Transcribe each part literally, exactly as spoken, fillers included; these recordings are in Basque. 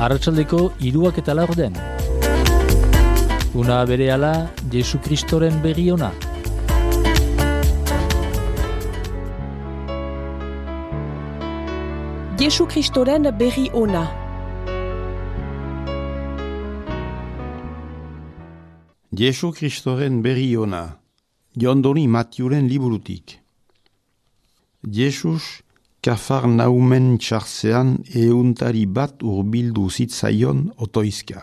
Arratsaldeko hiruak eta laurden. Una berehala Jesu Kristoren berri ona. Jesu Kristoren berri ona. Jesu Kristoren berri ona. Jondoni Matiuren liburutik. Jesus Kafarnaumen txartzean euntari bat urbildu zitzaion otoizka.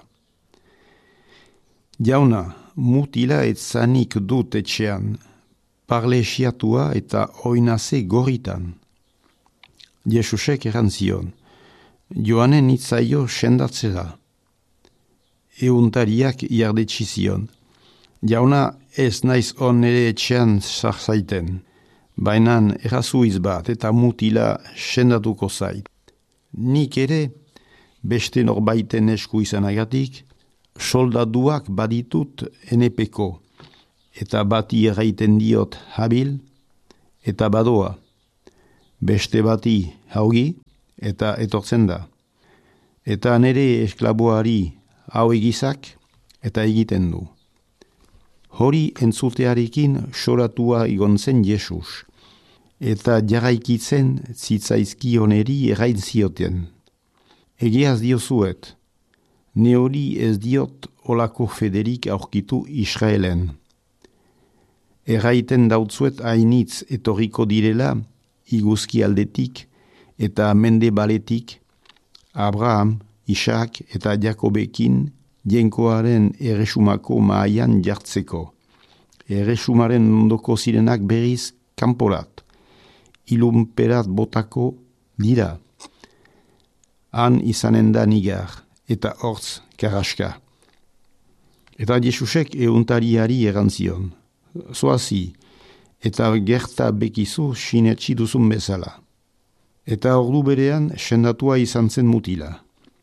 Jauna, mutila etzanik dut etxean, parlexiatua eta oinaze gorritan. Jesusek erantzion, joanen itzaio sendatzera. Euntariak jardetxizion, jauna ez naiz on ere etxean sarzaiten. Bainan errazuiz bat eta mutila sendatuko zait. Nik ere, beste norbaiten esku izanagatik, soldaduak baditut enepeko, eta bati erraiten diot habil, eta badoa. Beste bati haugi, eta etortzen da. Eta nere esklaboari hau egizak, eta egiten du. Hori entzutearekin soratua igontzen Jesus, eta jarraikitzen zitzaizkioneri errain zioten. Egiaz diozuet, ne hori ez diot olako federik aurkitu Israelen. Erraiten dautzuet hainitz etorriko direla, iguzki aldetik eta mende baletik, Abraham, Isak eta Jakobekin, jenkoaren erresumako mahaian jartzeko. Erresumaren ondoko zirenak berriz kanporat, ilunperat botako dira. Han izanen da nigar, eta hortz karaska. Eta Jesusek euntariari erantzion. Zoazi, eta gerta bekizu sinetsi duzun bezala. Eta ordu berean sendatua izan zen mutila.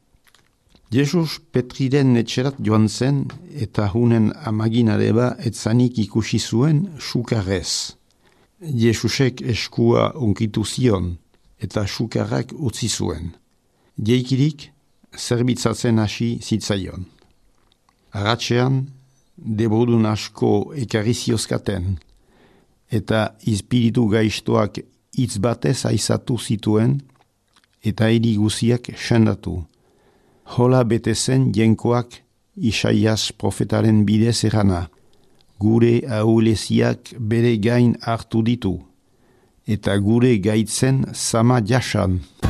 Jesus Petriren etxerat joan zen eta hunen amaginareba etzanik ikusi zuen sukarrez. Jesusek eskua unkitu zion eta sukarrak utzi zuen. Jeikirik zerbitzatzen hasi zitzaion. Arratxean debodun asko ekarri ziozkaten eta izpiritu gaiztoak hitz batez aizatu zituen eta hiri guziak sendatu. Hola bete zen jenkoak Isaias profetaren bidez erana. Gure ahuleziak bere gain hartu ditu, eta gure gaitzen sama jasan.